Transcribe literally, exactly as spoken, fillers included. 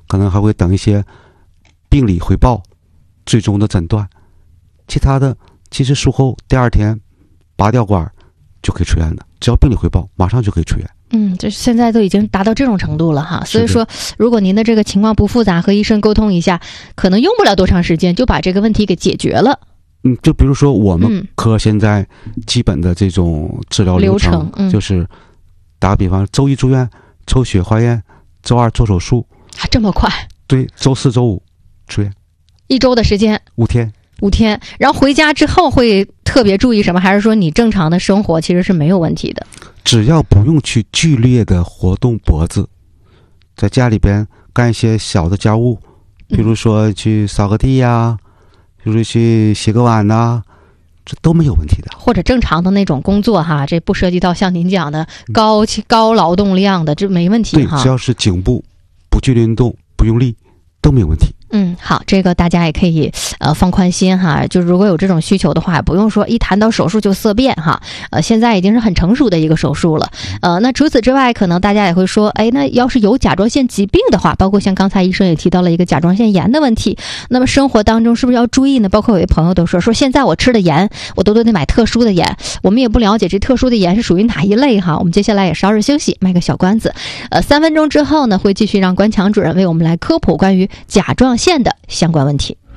可能还会等一些病理汇报、最终的诊断。其他的其实术后第二天拔掉管就可以出院的，只要病理汇报马上就可以出院。 嗯，就现在都已经达到这种程度了哈，所以说如果您的这个情况不复杂，和医生沟通一下，可能用不了多长时间就把这个问题给解决了。 嗯，就比如说我们科现在基本的这种治疗流程， 流程嗯、 就是打个比方，周一住院抽血化验，周二做手术， 啊，这么快？ 对，周四周五出院， 一周的时间， 五天。 五天，然后回家之后会特别注意什么？还是说你正常的生活其实是没有问题的？ 只要不用去剧烈的活动脖子，在家里边干一些小的家务，比如说去扫个地呀、啊，比如说去洗个碗呐、啊，这都没有问题的。 或者正常的那种工作哈，这不涉及到像您讲的高高劳动量的，这没问题哈。 对，只要是颈部不剧烈运动、不用力，都没有问题。 嗯，好，这个大家也可以呃放宽心哈，就如果有这种需求的话，不用说一谈到手术就色变哈，呃，现在已经是很成熟的一个手术了，呃，那除此之外，可能大家也会说，哎，那要是有甲状腺疾病的话，包括像刚才医生也提到了一个甲状腺炎的问题，那么生活当中是不是要注意呢？包括有些朋友都说，说现在我吃的盐，我都都得买特殊的盐，我们也不了解这特殊的盐是属于哪一类哈。我们接下来也稍事休息，卖个小关子，呃，三分钟之后呢，会继续让关强主任为我们来科普关于甲状腺的相关问题。